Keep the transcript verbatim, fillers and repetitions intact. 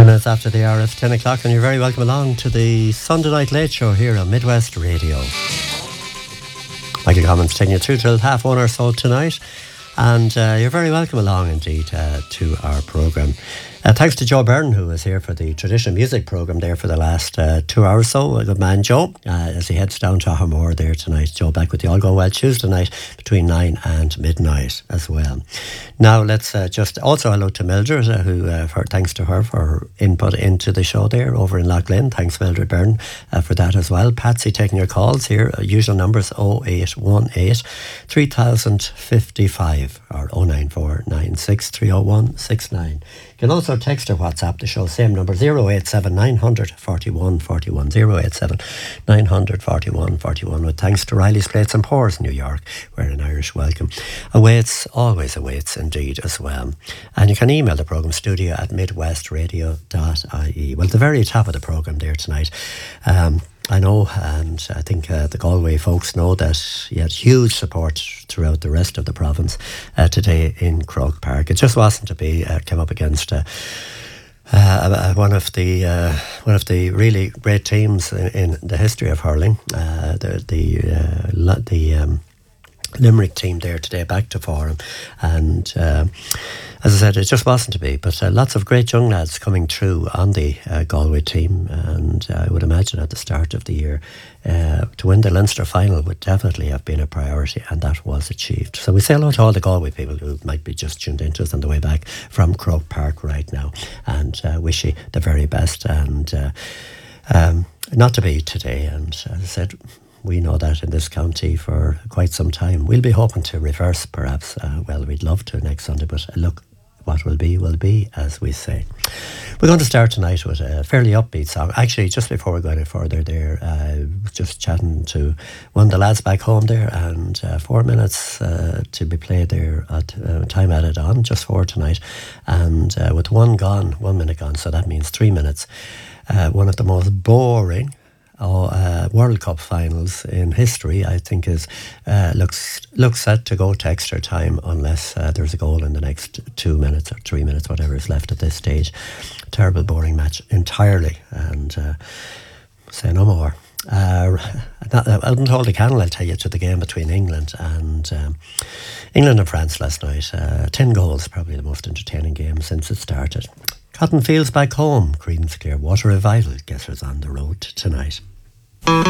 minutes after the hour, it's ten o'clock, and you're very welcome along to the Sunday Night Late Show here on Midwest Radio. Michael Commons taking you through till half one or so tonight, and uh, you're very welcome along indeed uh, to our programme. Uh, thanks to Joe Byrne, who was here for the traditional music programme there for the last uh, two hours or so. A good man, Joe, uh, as he heads down to Harmore there tonight. Joe back with the All Go Well Tuesday night between nine and midnight as well. Now let's uh, just also hello to Mildred, uh, who uh, for, thanks to her for her input into the show there over in Loughlin. Thanks, Mildred Byrne, uh, for that as well. Patsy taking your calls here. Uh, usual numbers oh eight one eight, three thousand fifty-five or oh nine four nine six, three oh one six nine. You can also text or WhatsApp the show, same number, oh eight seven, nine hundred, forty-one forty-one, oh eight seven, nine hundred, forty-one forty-one, with thanks to Riley's Plates and Pours in New York, where an Irish welcome awaits, always awaits indeed as well. And you can email the programme, studio at midwestradio dot I E. Well, at the very top of the programme there tonight, um, I know, and I think uh, the Galway folks know that you had huge support throughout the rest of the province uh, today in Croke Park. It just wasn't to be. Uh, came up against uh, uh, one of the uh, one of the really great teams in, in the history of hurling. Uh, the the uh, the um, Limerick team there today, back to Forum, and uh, as I said, it just wasn't to be, but uh, lots of great young lads coming through on the uh, Galway team, and uh, I would imagine at the start of the year uh, to win the Leinster final would definitely have been a priority, and that was achieved. So we say hello to all the Galway people who might be just tuned into us on the way back from Croke Park right now, and uh, wish you the very best, and uh, um, not to be today, and as I said, we know that in this county for quite some time. We'll be hoping to reverse, perhaps. Uh, well, we'd love to next Sunday, but look, what will be, will be, as we say. We're going to start tonight with a fairly upbeat song. Actually, just before we go any further there, I uh, was just chatting to one of the lads back home there, and uh, four minutes uh, to be played there at uh, time added on, just four tonight. And uh, with one gone, one minute gone, so that means three minutes. Uh, one of the most boring Oh, uh, World Cup finals in history, I think, is uh, looks looks set to go to extra time unless uh, there's a goal in the next two minutes or three minutes, whatever is left at this stage. Terrible, boring match entirely, and uh, say no more. Uh, I wouldn't hold a candle, I'll tell you, to the game between England and um, England and France last night. Uh, ten goals, probably the most entertaining game since it started. Cotton Fields back home, Creedence Clearwater Revival, guess who's on the road tonight.